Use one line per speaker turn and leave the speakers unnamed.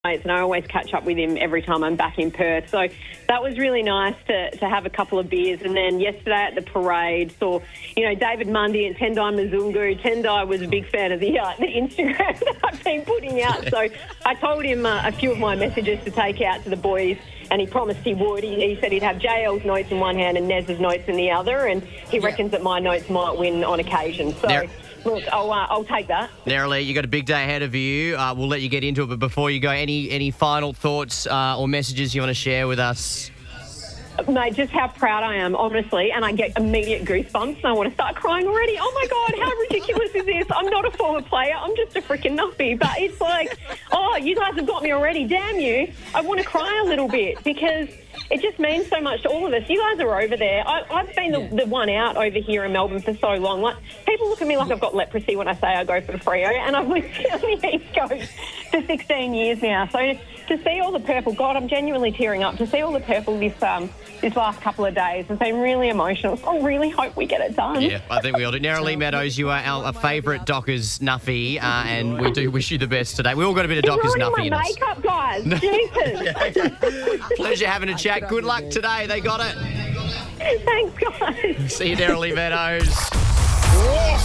and I always catch up with him every time I'm back in Perth. So that was really nice to have a couple of beers. And then yesterday at the parade, saw, David Mundy and Tendai Mzungu. Tendai was a big fan of the Instagram that I've been putting out. So I told him a few of my messages to take out to the boys, and he promised he would. He said he'd have JL's notes in one hand and Nez's notes in the other, and he reckons that my notes might win on occasion. So... Look, I'll take that.
Neroli, you got a big day ahead of you. We'll let you get into it, but before you go, any final thoughts or messages you want to share with us?
Mate, just how proud I am, honestly, and I get immediate goosebumps and I want to start crying already. Oh, my God, how ridiculous is this? I'm not a former player. I'm just a freaking nuffy. But it's like, you guys have got me already. Damn you. I want to cry a little bit because it just means so much to all of us. You guys are over there. I've been the one out over here in Melbourne for so long. Like, people look at me like I've got leprosy when I say I go for the Freo, and I've lived on the East Coast for 16 years now. So to see all the purple, God, I'm genuinely tearing up. To see all the purple this last couple of days has been really emotional. So I really hope we get it done.
Yeah, I think we all do. Neroli Meadows, you are our favourite Dockers nuffy, and we do wish you the best today. We all got a bit of Dockers nuffy in us.
Makeup, guys. Jesus.
Pleasure having a chat. Good luck today. They got it.
Thanks, guys.
See you, Neroli Meadows.